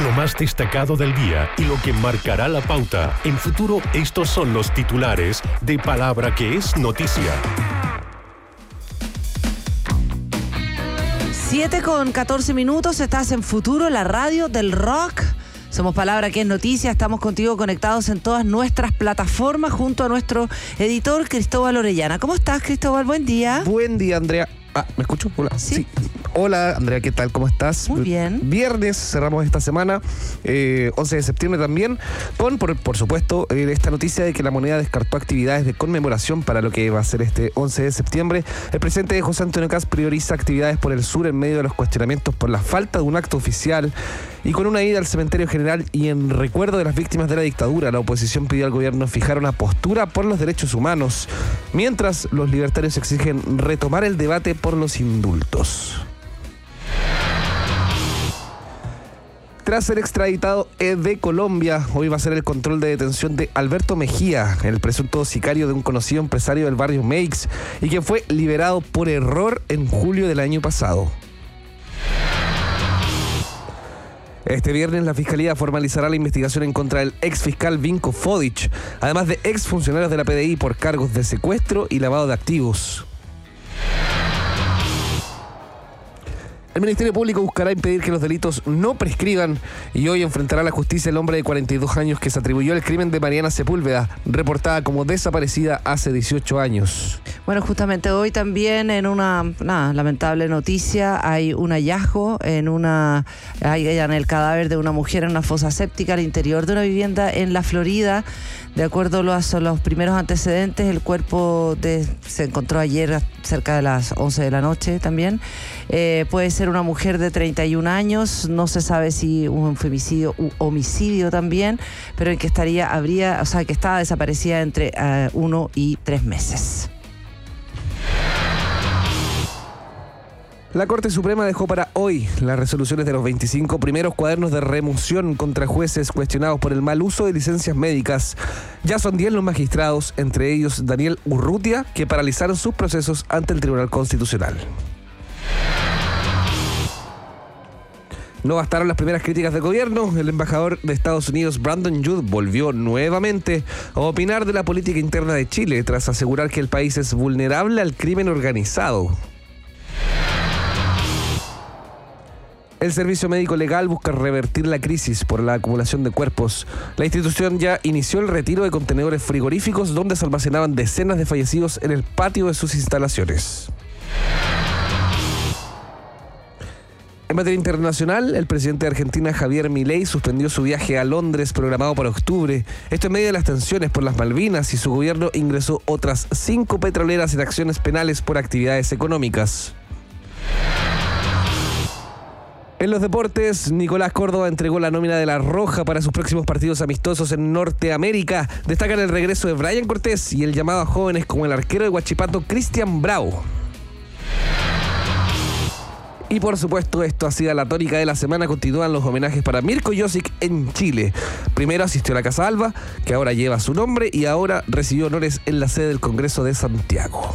Lo más destacado del día y lo que marcará la pauta. En Futuro, estos son los titulares de Palabra que es noticia. 7:14, estás en Futuro, la radio del rock. Somos Palabra que es noticia, estamos contigo conectados en todas nuestras plataformas junto a nuestro editor Cristóbal Orellana. ¿Cómo estás, Cristóbal? Buen día. Buen día, Andrea. ¿Me escucho? Hola. Sí. Hola, Andrea, ¿qué tal? ¿Cómo estás? Muy bien. Viernes, cerramos esta semana, 11 de septiembre también, con, por supuesto, esta noticia de que la moneda descartó actividades de conmemoración para lo que va a ser este 11 de septiembre. El presidente José Antonio Kast prioriza actividades por el sur en medio de los cuestionamientos por la falta de un acto oficial y con una ida al cementerio general y en recuerdo de las víctimas de la dictadura. La oposición pidió al gobierno fijar una postura por los derechos humanos, mientras los libertarios exigen retomar el debate por los indultos. Tras ser extraditado de Colombia, hoy va a ser el control de detención de Alberto Mejía, el presunto sicario de un conocido empresario del barrio Meix y quien fue liberado por error en julio del año pasado. Este viernes la Fiscalía formalizará la investigación en contra del exfiscal Vinko Fodic, además de exfuncionarios de la PDI por cargos de secuestro y lavado de activos. El Ministerio Público buscará impedir que los delitos no prescriban y hoy enfrentará a la justicia el hombre de 42 años que se atribuyó el crimen de Mariana Sepúlveda, reportada como desaparecida hace 18 años. Bueno, justamente hoy también en una lamentable noticia hay un hallazgo en el cadáver de una mujer en una fosa séptica al interior de una vivienda en la Florida. De acuerdo a los primeros antecedentes, el cuerpo se encontró ayer cerca de las 11 de la noche también. Puede ser una mujer de 31 años, no se sabe si un femicidio u homicidio también, pero en que que estaba desaparecida entre 1 y 3 meses. La Corte Suprema dejó para hoy las resoluciones de los 25 primeros cuadernos de remoción contra jueces cuestionados por el mal uso de licencias médicas. Ya son 10 los magistrados, entre ellos Daniel Urrutia, que paralizaron sus procesos ante el Tribunal Constitucional. No bastaron las primeras críticas del gobierno. El embajador de Estados Unidos, Brandon Judd, volvió nuevamente a opinar de la política interna de Chile tras asegurar que el país es vulnerable al crimen organizado. El Servicio Médico Legal busca revertir la crisis por la acumulación de cuerpos. La institución ya inició el retiro de contenedores frigoríficos donde se almacenaban decenas de fallecidos en el patio de sus instalaciones. En materia internacional, el presidente de Argentina, Javier Milei, suspendió su viaje a Londres programado para octubre. Esto en medio de las tensiones por las Malvinas y su gobierno ingresó otras 5 petroleras en acciones penales por actividades económicas. En los deportes, Nicolás Córdoba entregó la nómina de La Roja para sus próximos partidos amistosos en Norteamérica. Destacan el regreso de Brian Cortés y el llamado a jóvenes como el arquero de Huachipato, Cristian Bravo. Y por supuesto, esto ha sido la tónica de la semana. Continúan los homenajes para Mirko Josic en Chile. Primero asistió a la Casa Alba, que ahora lleva su nombre, y ahora recibió honores en la sede del Congreso de Santiago.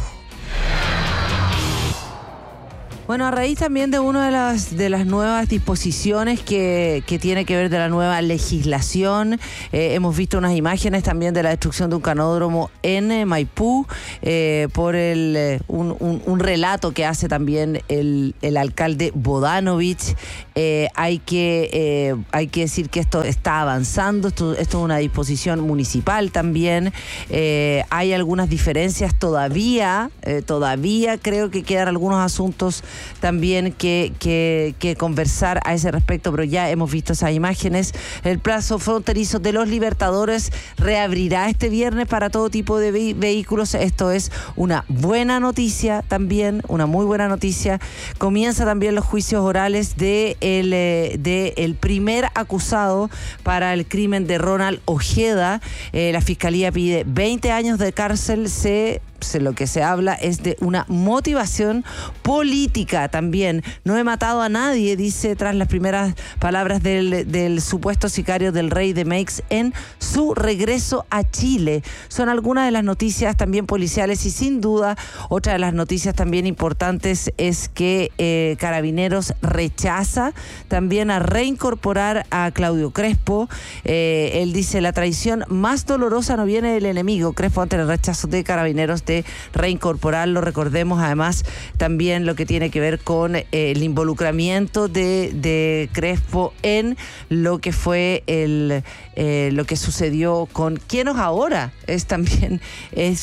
Bueno, a raíz también de una de las nuevas disposiciones que tiene que ver de la nueva legislación, hemos visto unas imágenes también de la destrucción de un canódromo en Maipú, por un relato que hace también el alcalde Bodanovich. Hay que decir que esto está avanzando, esto es una disposición municipal también. Hay algunas diferencias todavía creo que quedan algunos asuntos también que conversar a ese respecto, pero ya hemos visto esas imágenes. El plazo fronterizo de los Libertadores reabrirá este viernes para todo tipo de vehículos. Esto es una buena noticia también, una muy buena noticia. Comienza también los juicios orales de el primer acusado para el crimen de Ronald Ojeda. La Fiscalía pide 20 años de cárcel. Se lo que se habla es de una motivación política también. No he matado a nadie, dice tras las primeras palabras del supuesto sicario del rey de Meix en su regreso a Chile. Son algunas de las noticias también policiales y sin duda otra de las noticias también importantes es que Carabineros rechaza también a reincorporar a Claudio Crespo. Él dice la traición más dolorosa no viene del enemigo. Crespo ante el rechazo de Carabineros de reincorporarlo. Recordemos además también lo que tiene que ver con el involucramiento de Crespo en lo que fue lo que sucedió con quienes ahora es también el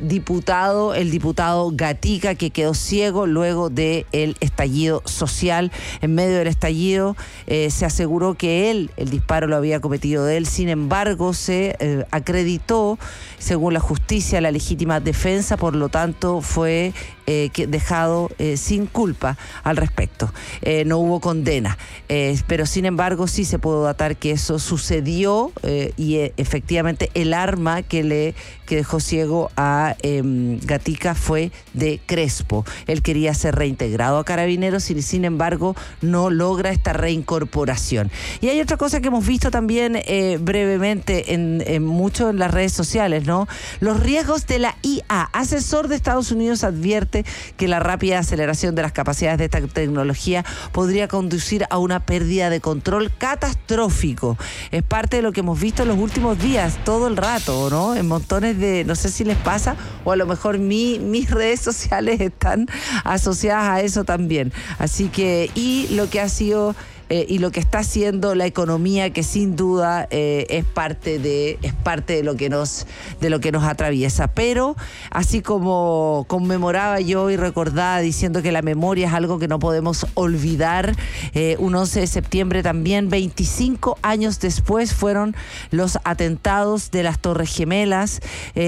diputado Gatica, que quedó ciego luego del estallido social. En medio del estallido se aseguró que el disparo lo había cometido él. Sin embargo, se acreditó, según la justicia, la legítima defensa, por lo tanto fue dejado sin culpa al respecto. No hubo condena, pero sin embargo sí se pudo datar que eso sucedió y efectivamente el arma que dejó ciego a Gatica fue de Crespo. Él quería ser reintegrado a Carabineros y sin embargo no logra esta reincorporación. Y hay otra cosa que hemos visto también brevemente mucho en las redes sociales, ¿no? Los riesgos de la IA. Asesor de Estados Unidos advierte que la rápida aceleración de las capacidades de esta tecnología podría conducir a una pérdida de control catastrófico. Es parte de lo que hemos visto en los últimos días, todo el rato, ¿no? En montones de, no sé si les pasa, o a lo mejor mis redes sociales están asociadas a eso también. Así que, y lo que ha sido y lo que está haciendo la economía, que sin duda es parte de lo que nos atraviesa. Pero así como conmemoraba yo y recordaba diciendo que la memoria es algo que no podemos olvidar, un 11 de septiembre también, 25 años después, fueron los atentados de las Torres Gemelas,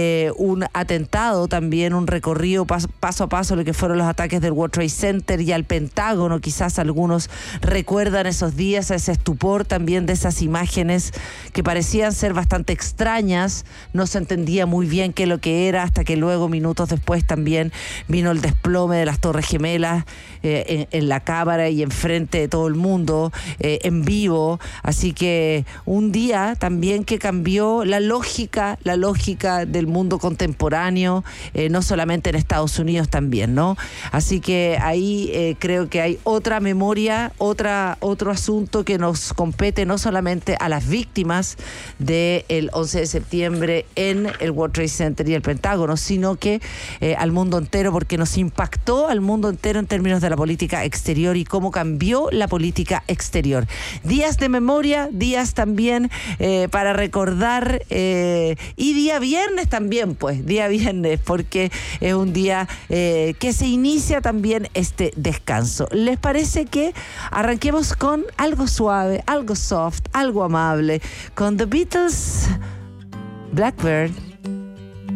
un atentado también, un recorrido paso a paso, lo que fueron los ataques del World Trade Center y al Pentágono. Quizás algunos recuerdan esos días, ese estupor también de esas imágenes que parecían ser bastante extrañas, no se entendía muy bien qué es lo que era, hasta que luego, minutos después, también vino el desplome de las Torres Gemelas en la cámara y enfrente de todo el mundo, en vivo. Así que un día también que cambió la lógica del mundo contemporáneo, no solamente en Estados Unidos también, ¿no? Así que ahí creo que hay otra memoria, otro asunto que nos compete no solamente a las víctimas del 11 de septiembre en el World Trade Center y el Pentágono, sino que al mundo entero, porque nos impactó al mundo entero en términos de la política exterior y cómo cambió la política exterior. Días de memoria, días también para recordar, y día viernes también, día viernes, porque es un día que se inicia también este descanso. ¿Les parece que arranquemos con algo suave, algo soft, algo amable, con The Beatles, Blackbird?